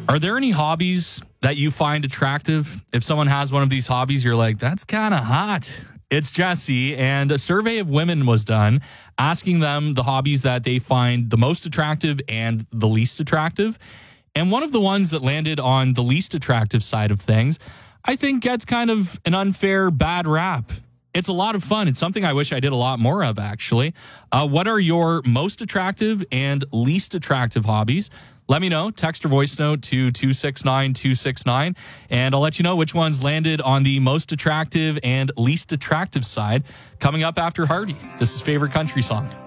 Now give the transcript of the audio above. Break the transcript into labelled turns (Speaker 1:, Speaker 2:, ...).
Speaker 1: Are there any hobbies that you find attractive? If someone has one of these hobbies, you're like, that's kind of hot. It's Jesse, and a survey of women was done asking them the hobbies that they find the most attractive and the least attractive. And one of the ones that landed on the least attractive side of things, I think gets kind of an unfair bad rap. It's a lot of fun. It's something I wish I did a lot more of, actually. What are your most attractive and least attractive hobbies? Let me know. Text or voice note to 269-269, and I'll let you know which ones landed on the most attractive and least attractive side coming up after Hardy. This is Favorite Country Song.